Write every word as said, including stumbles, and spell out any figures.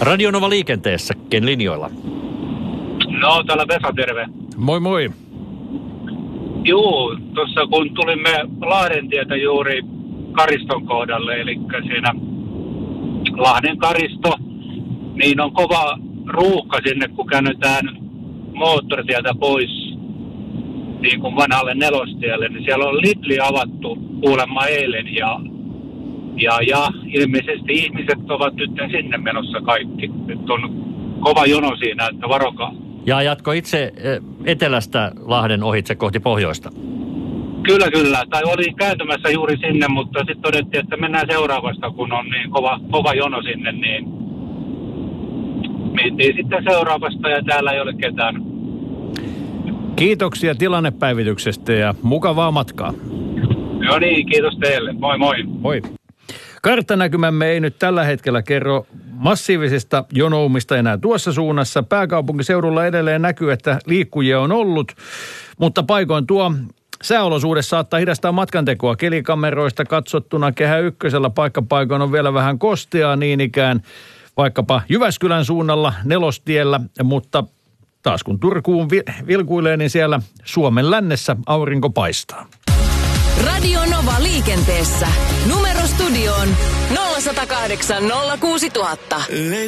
Radio Nova liikenteessä, ken linjoilla? No, täällä Vesa, terve. Moi moi. Juu, tuossa kun tulimme Lahdentietä juuri Kariston kohdalle, eli siinä Lahden Karisto, niin on kova ruuhka sinne, kun käännytään moottoritieltä pois niin kuin vanhalle nelostielle, niin siellä on Lidli avattu kuulemma eilen ja, ja, ja ilmeisesti ihmiset ovat nyt sinne menossa kaikki. Nyt on kova jono siinä, että varokaa. Ja jatko itse etelästä Lahden ohitse kohti pohjoista? Kyllä, kyllä. Tai olin kääntymässä juuri sinne, mutta sitten todettiin, että mennään seuraavasta, kun on niin kova, kova jono sinne, niin mentiin sitten seuraavasta ja täällä ei ole ketään. Kiitoksia tilannepäivityksestä ja mukavaa matkaa. No niin, kiitos teille. Moi moi. Moi. Karttanäkymämme ei nyt tällä hetkellä kerro massiivisesta jonoumista enää tuossa suunnassa. Pääkaupunkiseudulla edelleen näkyy, että liikkujia on ollut, mutta paikoin tuo sääolosuudessa saattaa hidastaa matkantekoa. Kelikameroista katsottuna Kehä Ykkösellä paikkapaikoin on vielä vähän kosteaa niin ikään vaikkapa Jyväskylän suunnalla Nelostiellä, mutta taas kun Turkuun vilkuilee, niin siellä Suomen lännessä aurinko paistaa. Radio Nova liikenteessä. Numero studioon nolla yksi nolla kahdeksan nolla kuusi nolla nolla nolla.